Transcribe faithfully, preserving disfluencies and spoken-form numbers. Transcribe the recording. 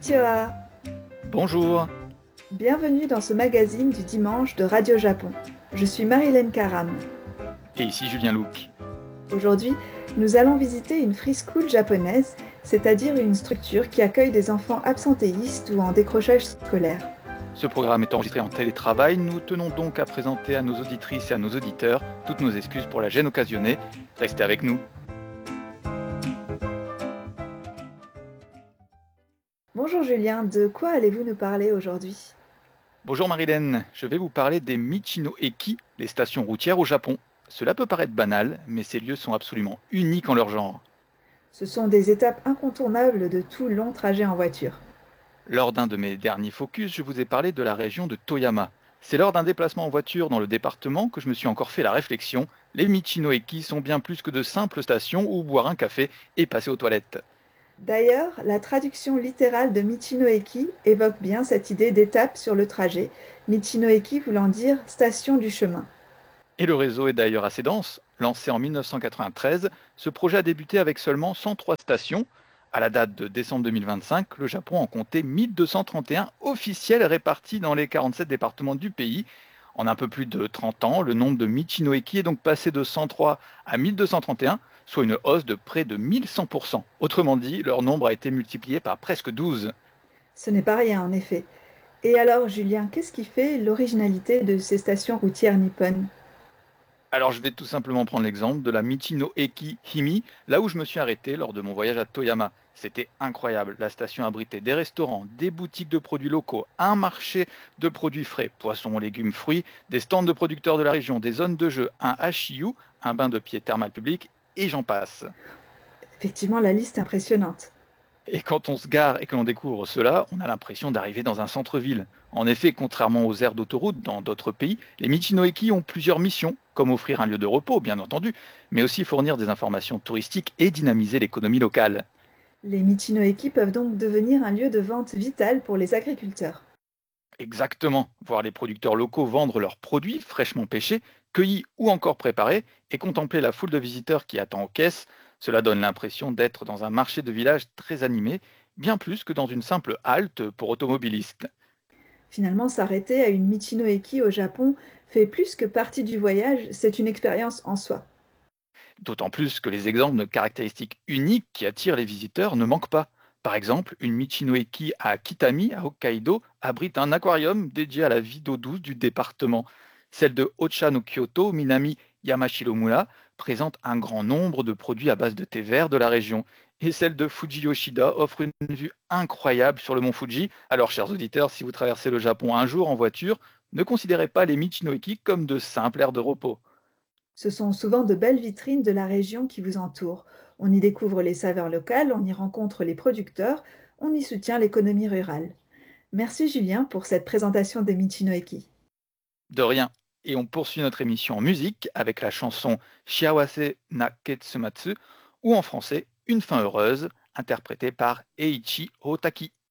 Konnichiwa. Bonjour. Bienvenue dans ce magazine du dimanche de Radio Japon. Je suis Marilyn Karam. Et ici Julien Louc. Aujourd'hui, nous allons visiter une free school japonaise, c'est-à-dire une structure qui accueille des enfants absentéistes ou en décrochage scolaire. Ce programme est enregistré en télétravail. Nous tenons donc à présenter à nos auditrices et à nos auditeurs toutes nos excuses pour la gêne occasionnée. Restez avec nous. Bonjour Julien, de quoi allez-vous nous parler aujourd'hui ? Bonjour Marilyn, je vais vous parler des Michino-eki, les stations routières au Japon. Cela peut paraître banal, mais ces lieux sont absolument uniques en leur genre. Ce sont des étapes incontournables de tout long trajet en voiture. Lors d'un de mes derniers focus, je vous ai parlé de la région de Toyama. C'est lors d'un déplacement en voiture dans le département que je me suis encore fait la réflexion. Les Michino-eki sont bien plus que de simples stations où boire un café et passer aux toilettes. D'ailleurs, la traduction littérale de Michino-eki évoque bien cette idée d'étape sur le trajet, Michino-eki voulant dire station du chemin. Et le réseau est d'ailleurs assez dense. Lancé en mille neuf cent quatre-vingt-treize, ce projet a débuté avec seulement cent trois stations. À la date de décembre deux mille vingt-cinq, le Japon en comptait mille deux cent trente et un officiels répartis dans les quarante-sept départements du pays. En un peu plus de trente ans, le nombre de Michino-eki est donc passé de cent trois à mille deux cent trente et un, soit une hausse de près de mille cent pour cent. Autrement dit, leur nombre a été multiplié par presque douze. Ce n'est pas rien en effet. Et alors Julien, qu'est-ce qui fait l'originalité de ces stations routières nippones ? Alors je vais tout simplement prendre l'exemple de la Michino-eki Himi, là où je me suis arrêté lors de mon voyage à Toyama. C'était incroyable, la station abritait des restaurants, des boutiques de produits locaux, un marché de produits frais, poissons, légumes, fruits, des stands de producteurs de la région, des zones de jeu, un hashiyu, un bain de pied thermal public, et j'en passe. Effectivement, la liste est impressionnante. Et quand on se gare et que l'on découvre cela, on a l'impression d'arriver dans un centre-ville. En effet, contrairement aux aires d'autoroute dans d'autres pays, les Michino-eki ont plusieurs missions, comme offrir un lieu de repos, bien entendu, mais aussi fournir des informations touristiques et dynamiser l'économie locale. Les Michino-eki peuvent donc devenir un lieu de vente vital pour les agriculteurs. Exactement, voir les producteurs locaux vendre leurs produits fraîchement pêchés, cueillis ou encore préparés, et contempler la foule de visiteurs qui attend aux caisses, cela donne l'impression d'être dans un marché de village très animé, bien plus que dans une simple halte pour automobilistes. Finalement, s'arrêter à une Michino-eki au Japon fait plus que partie du voyage, c'est une expérience en soi. D'autant plus que les exemples de caractéristiques uniques qui attirent les visiteurs ne manquent pas. Par exemple, une Michinoeki à Kitami, à Hokkaido, abrite un aquarium dédié à la vie d'eau douce du département. Celle de Ocha no Kyoto, Minami Yamashiromura, présente un grand nombre de produits à base de thé vert de la région. Et celle de Fuji Yoshida offre une vue incroyable sur le mont Fuji. Alors, chers auditeurs, si vous traversez le Japon un jour en voiture, ne considérez pas les Michinoeki comme de simples aires de repos. Ce sont souvent de belles vitrines de la région qui vous entoure. On y découvre les saveurs locales, on y rencontre les producteurs, on y soutient l'économie rurale. Merci Julien pour cette présentation des Michinoeki. De rien. Et on poursuit notre émission en musique avec la chanson Shiawase na Ketsumatsu ou en français Une fin heureuse, interprétée par Eiichi Otaki.